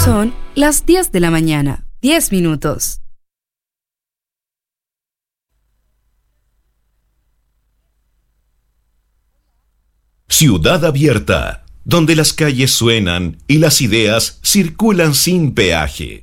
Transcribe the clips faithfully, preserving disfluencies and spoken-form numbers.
Son las diez de la mañana, diez minutos. Ciudad Abierta, donde las calles suenan y las ideas circulan sin peaje.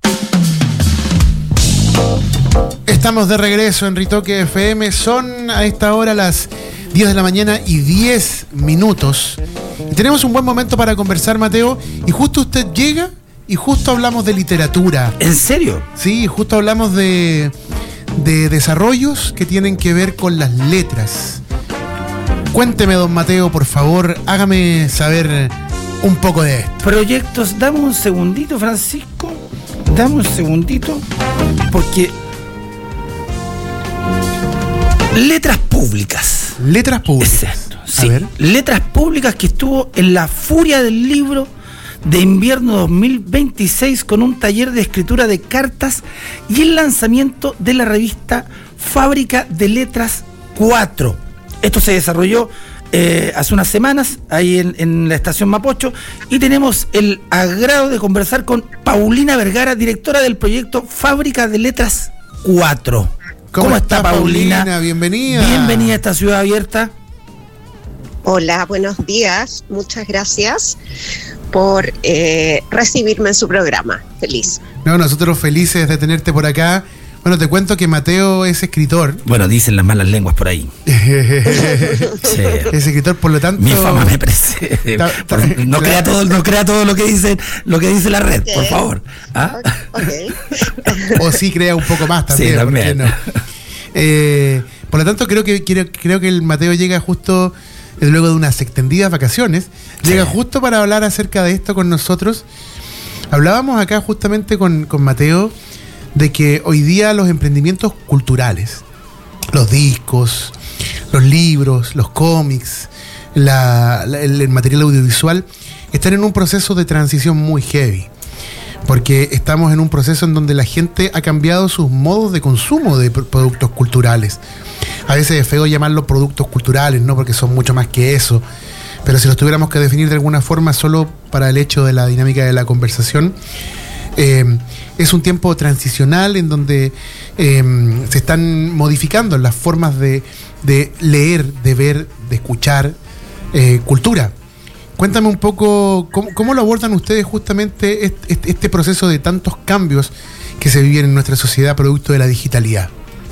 Estamos de regreso en Ritoque F M. Son a esta hora las diez de la mañana y diez minutos. Y tenemos un buen momento para conversar, Mateo. Y justo usted llega y justo hablamos de literatura. ¿En serio? Sí, justo hablamos de, de desarrollos que tienen que ver con las letras. Cuénteme, don Mateo, por favor, hágame saber un poco de esto. Proyectos, dame un segundito, Francisco. Dame un segundito, porque letras públicas. Letras públicas. Exacto, sí. A ver. Letras públicas, que estuvo en la furia del libro de invierno dos mil veintiséis con un taller de escritura de cartas y el lanzamiento de la revista Fábrica de Letras cuatro. Esto se desarrolló eh, hace unas semanas ahí en, en la estación Mapocho, y tenemos el agrado de conversar con Paulina Vergara, directora del proyecto Fábrica de Letras cuatro. ¿Cómo, ¿Cómo está, está, Paulina? Paulina? Bienvenida. Bienvenida a esta Ciudad Abierta. Hola, buenos días. Muchas gracias por eh, recibirme en su programa. Feliz. No, nosotros felices de tenerte por acá. Bueno, te cuento que Mateo es escritor. Bueno, dicen las malas lenguas por ahí. Sí. Es escritor, por lo tanto. Mi fama me precede. Ta, ta, no, claro. crea todo, no crea todo lo que dicen, lo que dice la red, okay. Por favor. ¿Ah? Okay. O sí crea un poco más también. Sí, también. ¿Por qué no? Eh, por lo tanto, creo que creo, creo que el Mateo llega justo luego de unas extendidas vacaciones. Sí. Llega justo para hablar acerca de esto con nosotros. Hablábamos acá justamente con, con Mateo de que hoy día los emprendimientos culturales, los discos, los libros, los cómics, la, la, el, el material audiovisual, están en un proceso de transición muy heavy, porque estamos en un proceso en donde la gente ha cambiado sus modos de consumo de productos culturales. A veces es feo llamarlos productos culturales, ¿no? Porque son mucho más que eso, pero si los tuviéramos que definir de alguna forma solo para el hecho de la dinámica de la conversación, eh, es un tiempo transicional en donde eh, se están modificando las formas de, de leer, de ver, de escuchar eh, cultura. Cuéntame un poco cómo, cómo lo abordan ustedes justamente este, este proceso de tantos cambios que se viven en nuestra sociedad producto de la digitalidad.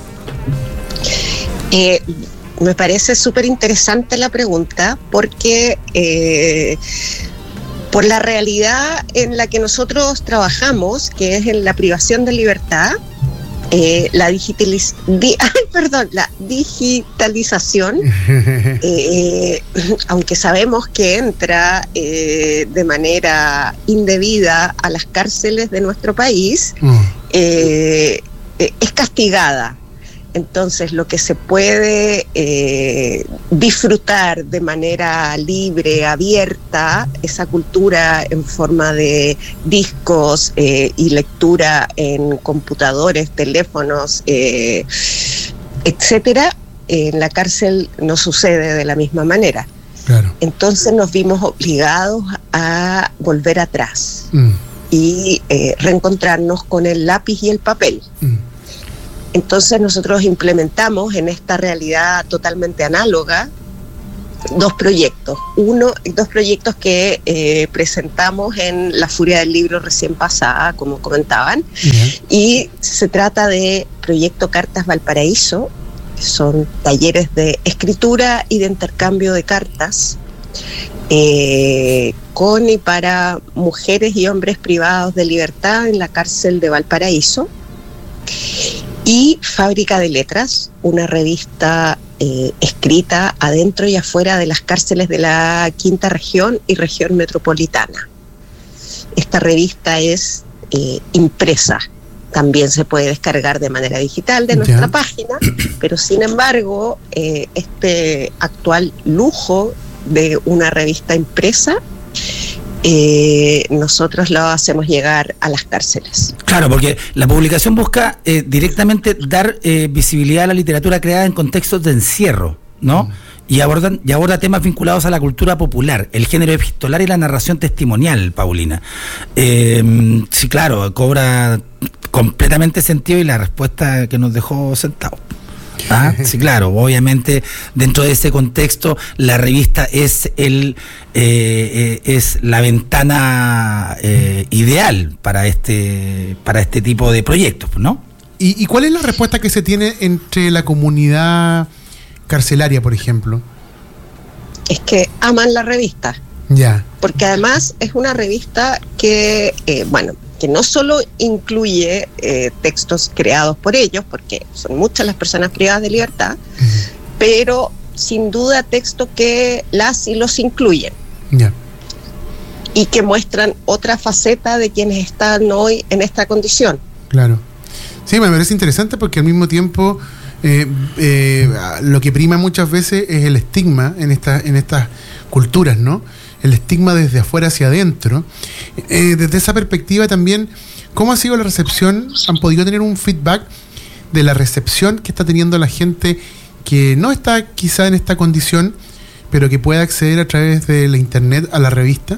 Eh, me parece súper interesante la pregunta, porque eh, por la realidad en la que nosotros trabajamos, que es en la privación de libertad, eh, la, digitaliz- di- ay, perdón, la digitalización, eh, aunque sabemos que entra eh, de manera indebida a las cárceles de nuestro país, mm. eh, eh, es castigada. Entonces, lo que se puede eh, disfrutar de manera libre, abierta, esa cultura en forma de discos eh, y lectura en computadores, teléfonos, eh, etcétera, en la cárcel no sucede de la misma manera. Claro. Entonces nos vimos obligados a volver atrás mm. y eh, reencontrarnos con el lápiz y el papel. Mm. Entonces nosotros implementamos en esta realidad totalmente análoga dos proyectos. Uno, dos proyectos que eh, presentamos en la Furia del Libro recién pasada, como comentaban, uh-huh. Y se trata de Proyecto Cartas Valparaíso, que son talleres de escritura y de intercambio de cartas eh, con y para mujeres y hombres privados de libertad en la cárcel de Valparaíso. Y Fábrica de Letras, una revista eh, escrita adentro y afuera de las cárceles de la Quinta Región y Región Metropolitana. Esta revista es eh, impresa, también se puede descargar de manera digital de nuestra yeah. página, pero sin embargo, eh, este actual lujo de una revista impresa, Eh, nosotros lo hacemos llegar a las cárceles. Claro, porque la publicación busca eh, directamente dar eh, visibilidad a la literatura creada en contextos de encierro, ¿no? Mm. y abordan y aborda temas vinculados a la cultura popular, el género epistolar y la narración testimonial, Paulina. Eh, sí, claro, cobra completamente sentido y la respuesta que nos dejó sentado. Ah, sí, claro, obviamente dentro de ese contexto la revista es el eh, eh, es la ventana eh, ideal para este para este tipo de proyectos, ¿no? ¿Y, ¿Y cuál es la respuesta que se tiene entre la comunidad carcelaria, por ejemplo? Es que aman la revista. Ya. Porque además es una revista que, eh, bueno, que no solo incluye eh, textos creados por ellos, porque son muchas las personas privadas de libertad, uh-huh. pero sin duda textos que las y los incluyen. Yeah. Y que muestran otra faceta de quienes están hoy en esta condición. Claro. Sí, me parece interesante porque al mismo tiempo eh, eh, lo que prima muchas veces es el estigma en, esta, en estas culturas, ¿no? El estigma desde afuera hacia adentro. Eh, desde esa perspectiva también, ¿cómo ha sido la recepción? ¿Han podido tener un feedback de la recepción que está teniendo la gente que no está quizá en esta condición, pero que puede acceder a través de la internet a la revista?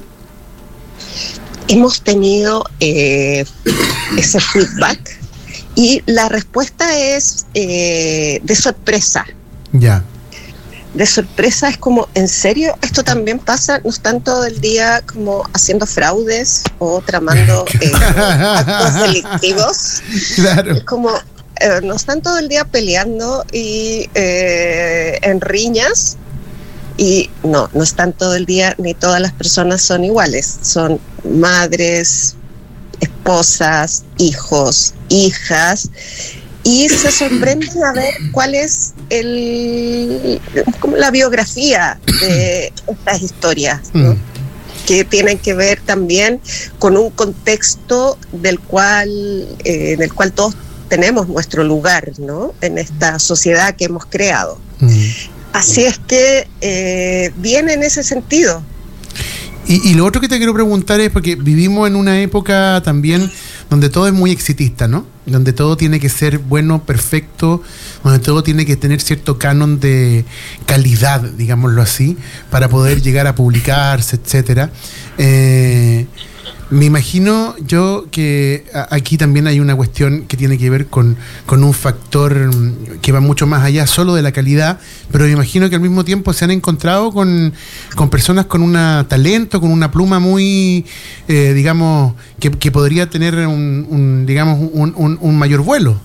Hemos tenido eh, ese feedback y la respuesta es eh, de sorpresa. Ya. De sorpresa, es como, ¿en serio? ¿Esto también pasa? ¿No están todo el día como haciendo fraudes o tramando eh, actos delictivos? Claro. Es como, eh, ¿no están todo el día peleando y eh, en riñas? Y no, no están todo el día, ni todas las personas son iguales. Son madres, esposas, hijos, hijas, y se sorprenden a ver cuál es el, como la biografía de estas historias, ¿no? Mm. Que tienen que ver también con un contexto del cual, eh, en el cual todos tenemos nuestro lugar, ¿no? En esta sociedad que hemos creado. Mm. Así es que eh, viene en ese sentido. Y, y lo otro que te quiero preguntar es, porque vivimos en una época también donde todo es muy exitista, ¿no? Donde todo tiene que ser bueno, perfecto, donde todo tiene que tener cierto canon de calidad, digámoslo así, para poder llegar a publicarse, etcétera. Eh, me imagino yo que aquí también hay una cuestión que tiene que ver con, con un factor que va mucho más allá solo de la calidad, pero me imagino que al mismo tiempo se han encontrado con, con personas con un talento, con una pluma muy, eh, digamos, que, que podría tener un, un digamos, un, un, un mayor vuelo.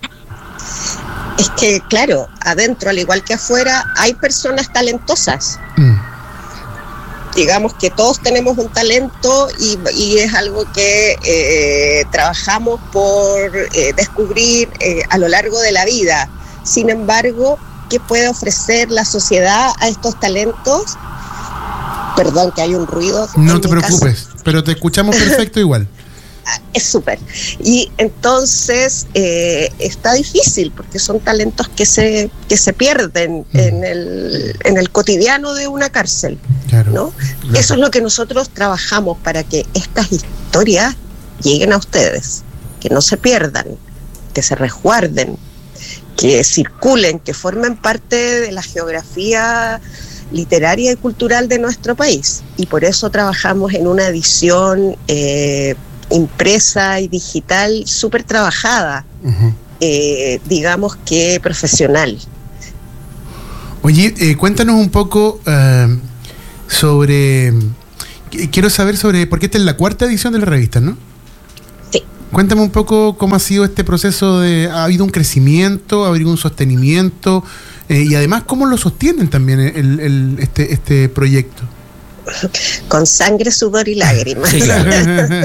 Es que, claro, adentro, al igual que afuera, hay personas talentosas. Mm. Digamos que todos tenemos un talento y, y es algo que eh, trabajamos por eh, descubrir eh, a lo largo de la vida. Sin embargo, ¿qué puede ofrecer la sociedad a estos talentos? Perdón que hay un ruido. No te preocupes, casa. Pero te escuchamos perfecto igual. Es súper. Y entonces eh, está difícil porque son talentos que se que se pierden mm. en el en el cotidiano de una cárcel, claro, ¿no? Claro. Eso es lo que nosotros trabajamos para que estas historias lleguen a ustedes, que no se pierdan, que se resguarden, que circulen, que formen parte de la geografía literaria y cultural de nuestro país. Y por eso trabajamos en una edición eh, impresa y digital súper trabajada, uh-huh. eh, digamos que profesional. Oye, eh, cuéntanos un poco uh, sobre, quiero saber sobre, porque esta es la cuarta edición de la revista, ¿no? Sí. Cuéntame un poco cómo ha sido este proceso de, ¿ha habido un crecimiento, ha habido un sostenimiento, eh, y además cómo lo sostienen también el, el, este, este proyecto? Con sangre, sudor y lágrimas. Sí, claro.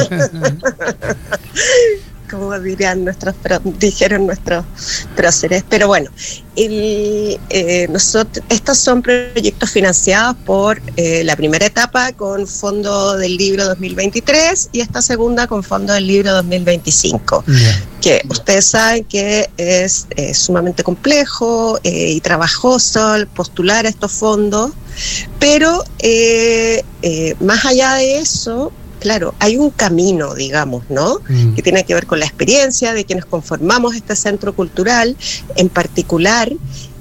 Como dirían nuestros, dijeron nuestros próceres. Pero bueno, el, eh, nosotros, estos son proyectos financiados por eh, la primera etapa con fondo del libro dos mil veintitrés y esta segunda con fondo del libro dos mil veinticinco. Yeah. Que ustedes saben que es eh, sumamente complejo eh, y trabajoso postular a estos fondos, pero eh, eh, más allá de eso, claro, hay un camino, digamos, ¿no? Mm. Que tiene que ver con la experiencia de quienes conformamos este centro cultural en particular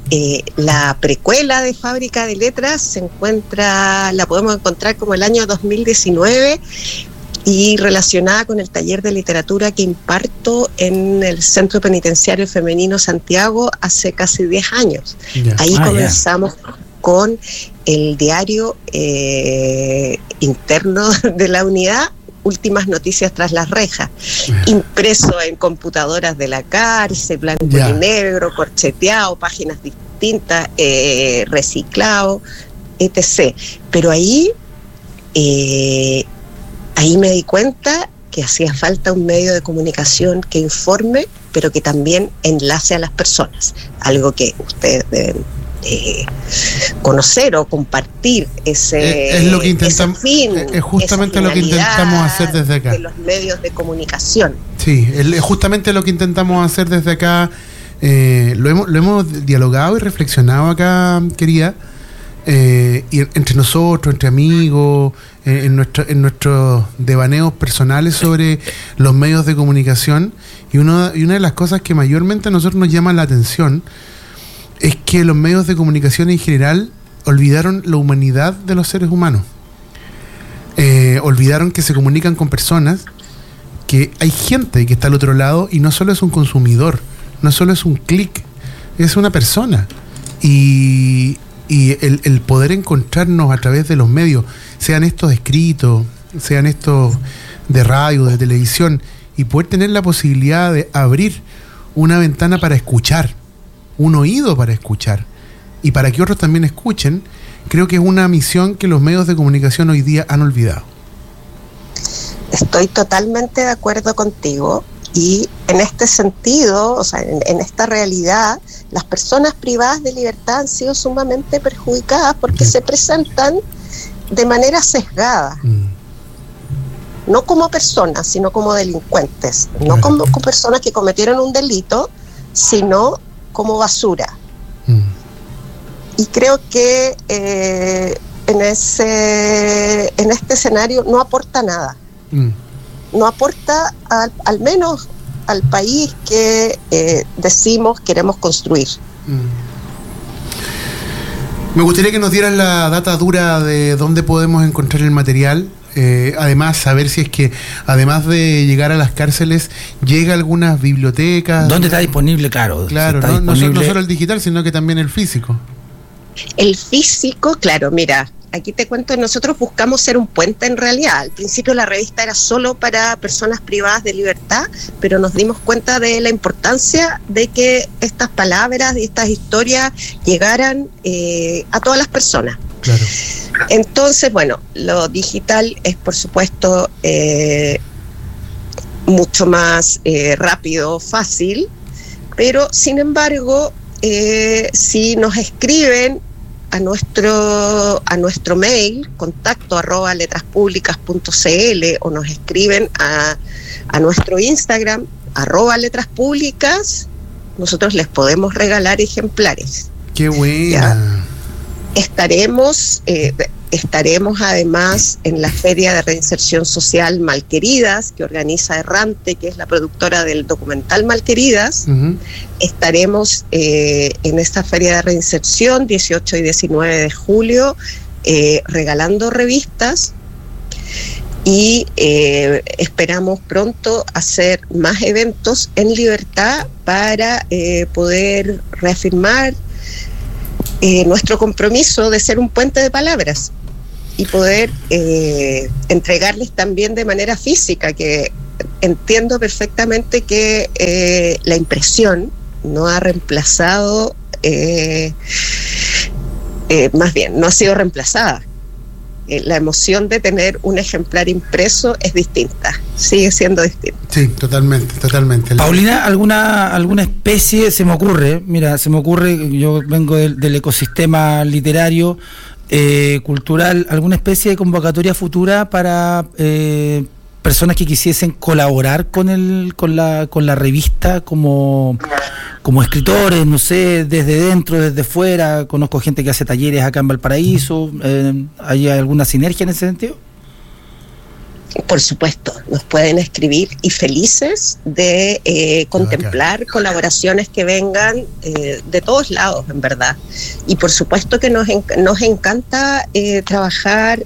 eh, la precuela de Fábrica de Letras se encuentra, la podemos encontrar como el año dos mil diecinueve, y relacionada con el taller de literatura que imparto en el Centro Penitenciario Femenino Santiago hace casi diez años. Yeah. Ahí ah, comenzamos yeah. con el diario eh, interno de la unidad, Últimas Noticias tras las rejas, yeah. impreso en computadoras de la cárcel, blanco yeah. y negro, corcheteado, páginas distintas, eh, reciclado, etcétera. Pero ahí... Eh, Ahí me di cuenta que hacía falta un medio de comunicación que informe, pero que también enlace a las personas. Algo que ustedes deben eh, conocer o compartir, ese, es, es lo que intentamos, ese fin, es justamente lo que intentamos hacer desde acá. De los medios de comunicación. Sí, es justamente lo que intentamos hacer desde acá. Eh, lo, hemos, lo hemos dialogado y reflexionado acá, querida. Eh, y entre nosotros, entre amigos, eh, en, nuestro, en nuestros devaneos personales sobre los medios de comunicación, y, uno, y una de las cosas que mayormente a nosotros nos llama la atención es que los medios de comunicación en general olvidaron la humanidad de los seres humanos. Eh, olvidaron que se comunican con personas, que hay gente que está al otro lado y no solo es un consumidor, no solo es un clic, es una persona. Y... Y el, el poder encontrarnos a través de los medios, sean estos escritos, sean estos de radio, de televisión, y poder tener la posibilidad de abrir una ventana para escuchar, un oído para escuchar, y para que otros también escuchen, creo que es una misión que los medios de comunicación hoy día han olvidado. Estoy totalmente de acuerdo contigo. Y en este sentido, o sea, en, en esta realidad, las personas privadas de libertad han sido sumamente perjudicadas porque mm. se presentan de manera sesgada. Mm. No como personas, sino como delincuentes. No claro. como, como personas que cometieron un delito, sino como basura. Mm. Y creo que eh, en, ese, en este escenario no aporta nada. Mm. no aporta al, al menos al país que eh, decimos queremos construir. Me gustaría que nos dieras la data dura de dónde podemos encontrar el material. Eh, además, saber si es que, además de llegar a las cárceles, llega a algunas bibliotecas. ¿Dónde está disponible? Claro, claro, está no, disponible. No, no solo el digital, sino que también el físico. El físico, claro, mira, aquí te cuento, nosotros buscamos ser un puente en realidad. Al principio la revista era solo para personas privadas de libertad, pero nos dimos cuenta de la importancia de que estas palabras y estas historias llegaran eh, a todas las personas. Claro. Entonces, bueno, lo digital es por supuesto eh, mucho más eh, rápido, fácil, pero sin embargo, eh, si nos escriben a nuestro a nuestro mail, contacto arroba letraspublicas.cl, o nos escriben a, a nuestro Instagram, arroba letraspúblicas, nosotros les podemos regalar ejemplares. ¡Qué buena! ¿Ya? Estaremos, eh, estaremos además en la Feria de Reinserción Social Malqueridas, que organiza Errante, que es la productora del documental Malqueridas. Uh-huh. Estaremos eh, en esta Feria de Reinserción, dieciocho y diecinueve de julio, eh, regalando revistas, y eh, esperamos pronto hacer más eventos en libertad para eh, poder reafirmar Eh, nuestro compromiso de ser un puente de palabras y poder eh, entregarles también de manera física, que entiendo perfectamente que eh, la impresión no ha reemplazado, eh, eh, más bien, no ha sido reemplazada. Eh, la emoción de tener un ejemplar impreso es distinta, sigue siendo distinta. Sí, totalmente, totalmente. Paulina, ¿alguna alguna especie, se me ocurre, mira, se me ocurre, yo vengo del, del ecosistema literario, eh, cultural, alguna especie de convocatoria futura para eh, personas que quisiesen colaborar con el con la con la revista como como escritores, no sé, desde dentro, desde fuera? Conozco gente que hace talleres acá en Valparaíso. Eh, ¿hay alguna sinergia en ese sentido? Por supuesto, nos pueden escribir y felices de eh, contemplar okay. colaboraciones que vengan eh, de todos lados, en verdad. Y por supuesto que nos, enc- nos encanta eh, trabajar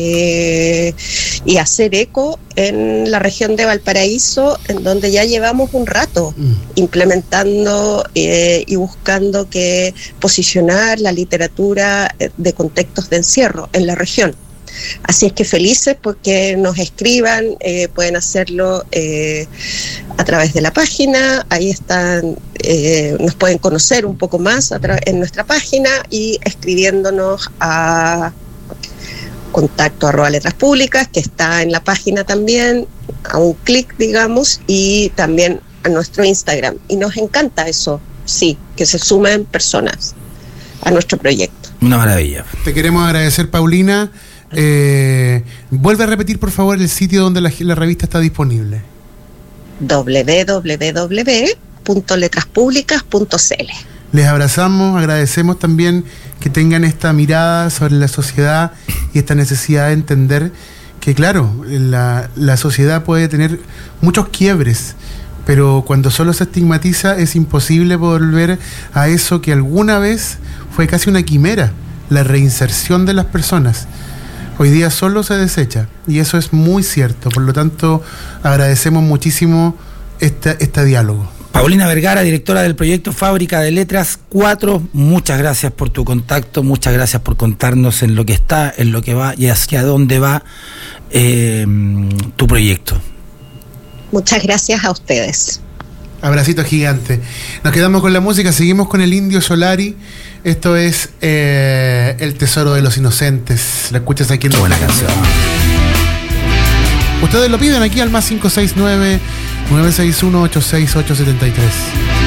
eh, y hacer eco en la región de Valparaíso, en donde ya llevamos un rato mm. implementando eh, y buscando que posicionar la literatura de contextos de encierro en la región. Así es que felices porque nos escriban, eh, pueden hacerlo eh, a través de la página, ahí están, eh, nos pueden conocer un poco más a tra- en nuestra página y escribiéndonos a contacto arroba letras públicas, que está en la página también, a un clic, digamos, y también a nuestro Instagram. Y nos encanta eso, sí, que se sumen personas a nuestro proyecto. Una maravilla. Te queremos agradecer, Paulina. Eh, vuelve a repetir, por favor, el sitio donde la, la revista está disponible. doble u doble u doble u punto letras públicas punto c l. Les abrazamos, agradecemos también que tengan esta mirada sobre la sociedad y esta necesidad de entender que, claro, la, la sociedad puede tener muchos quiebres, pero cuando solo se estigmatiza es imposible volver a eso que alguna vez fue casi una quimera, la reinserción de las personas. Hoy día solo se desecha, y eso es muy cierto. Por lo tanto, agradecemos muchísimo este, este diálogo. Paulina Vergara, directora del proyecto Fábrica de Letras cuatro, muchas gracias por tu contacto, muchas gracias por contarnos en lo que está, en lo que va y hacia dónde va eh, tu proyecto. Muchas gracias a ustedes. Abracito gigante. Nos quedamos con la música, seguimos con el Indio Solari. Esto es eh, El Tesoro de los Inocentes. La escuchas aquí en Qué buena canción. Ustedes lo piden aquí al más cinco seis nueve, nueve seis uno, ocho seis ocho siete tres.